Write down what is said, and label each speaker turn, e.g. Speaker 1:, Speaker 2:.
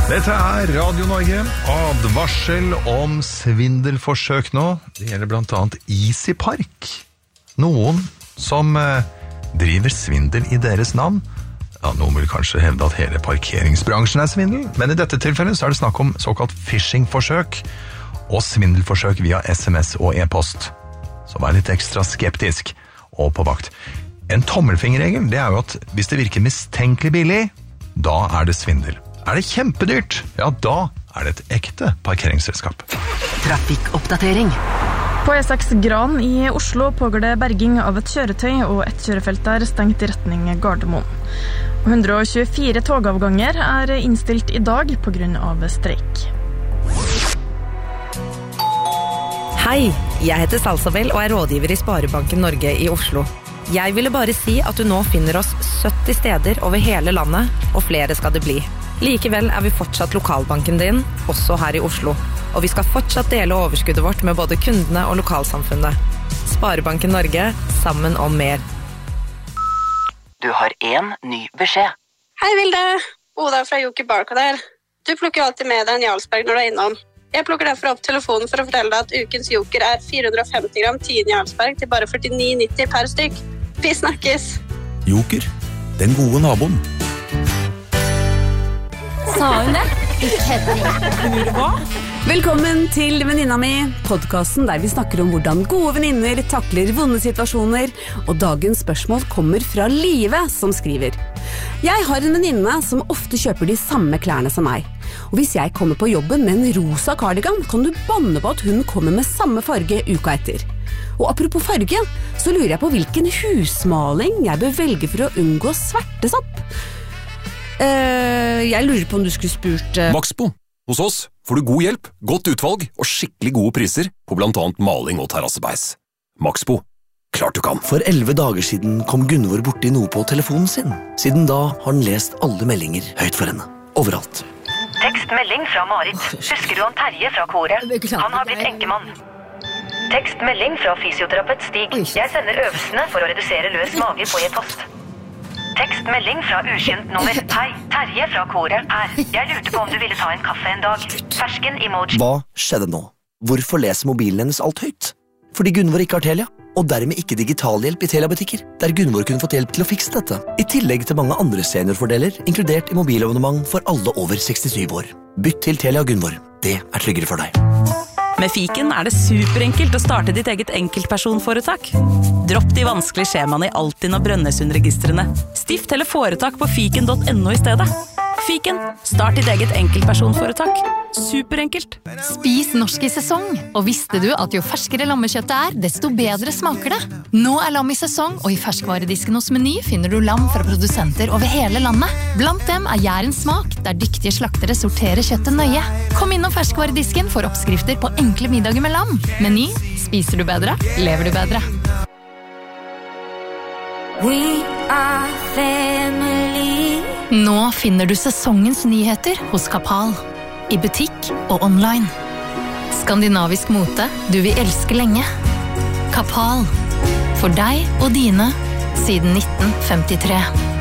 Speaker 1: Dette Radio Norge. Advarsel om svindelforsøk nå. Det gjelder blant annet Easy Park. Noen som driver svindel i deres navn. Ja, noen vil kanskje hevde at hele parkeringsbransjen svindel, men i dette tilfellet så det snakk om såkalt phishing-forsøk og svindelforsøk via SMS og e-post. Så vær litt ekstra skeptisk og på vakt. En tommelfingerregel, det jo at hvis det virker mistenkelig billig, da det svindel. Det kjempedyrt, ja da det et ekte parkeringsselskap.
Speaker 2: Trafikkoppdatering.
Speaker 3: På E6 Gran i Oslo pågår det berging av et kjøretøy, og et kjørefelt stengt i retning Gardermoen. 124 togavganger innstilt i dag på grunn av streik.
Speaker 4: Hei, jeg heter Salsabel og rådgiver i Sparebanken Norge i Oslo. Jeg ville bare si at du nå finner oss 70 steder over hele landet, og flere skal det bli. Likevel vi fortsatt lokalbanken din, også her i Oslo. Og vi skal fortsatt dele overskuddet vårt med både kundene og lokalsamfunnet. Sparebanken Norge, sammen om mer.
Speaker 2: Du har en ny beskjed.
Speaker 5: Hei Vilde, Oda fra Joker Barca der. Du plukker alltid med deg en Jarlsberg når du innom. Jeg plukker derfor opp telefonen for å fortelle deg at ukens Joker 450 gram 10 Jarlsberg til bare 49,90 per stykk. Vi snakkes!
Speaker 6: Joker, den gode naboen.
Speaker 7: Sa hun det? Ikke hva?
Speaker 8: Velkommen til Venninna mi, podcasten der vi snakker om hvordan gode venninner takler vonde situasjoner, og dagens spørsmål kommer fra Live som skriver. Jeg har en venninne som ofte kjøper de samme klærne som meg, og hvis jeg kommer på jobben med en rosa cardigan, kan du banne på at hun kommer med samme farge uka etter. Og apropos farge, så lurer jeg på hvilken husmaling jeg bør velge for å unngå svertesopp. Jeg lurer på om du skulle spurt
Speaker 6: Maxbo. Hos oss får du god hjelp, godt utvalg og skikkelig gode priser på blant annet maling og terrassebeis. Maxbo. Klart du kan.
Speaker 9: For 11 dager siden kom Gunvor borti noe på telefonen sin. Siden da har han lest alle meldinger høyt for henne. Overalt.
Speaker 10: Tekstmelding fra Marit. Husker du han Terje fra koret? Han har blitt enkemann. Tekstmelding fra fysioterapeut Stig. Jeg sender øvelsene for å redusere løs mage på e-post. Tekstmelding fra ukjent nummer. Hei, Terje fra koret her. Jeg lurte på om du ville ta en kaffe en dag. Fersken emoji.
Speaker 9: Hva skjedde nå? Hvorfor leser mobilen hennes alt høyt? Fordi Gunvor ikke har Telia, og dermed ikke digitalhjelp i Telia-butikker, der Gunvor kunne fått hjelp til å fikse dette. I tillegg til mange andre seniorfordeler, inkludert i mobilabonnement for alle over 67 år. Bytt til Telia Gunvor. Det tryggere for deg.
Speaker 11: Med Fiken det superenkelt å starte ditt eget enkeltpersonforetak. Dropp de vanskelige skjemaene i Altinn og Brønnøysundregistrene. Stift eller foretak på fiken.no i stedet. Fiken, start ditt eget enkeltpersonforetak. Superenkelt.
Speaker 7: Spis norsk i sesong. Og visste du at jo ferskere lammekjøttet desto bedre smaker det? Nå lam i sesong, og i ferskvaredisken hos Meny finner du lam fra produsenter over hele landet. Blant dem Jærens smak, der dyktige slaktere sorterer kjøttet nøye. Kom innom ferskvaredisken for oppskrifter på enkle middager med lam. Meny, spiser du bedre, lever du bedre.
Speaker 12: We are family.
Speaker 7: Nå finner du sesongens nyheter hos Kapal. I butikk og online. Skandinavisk mote du vil elske lenge. Kapal. For deg og dine siden 1953.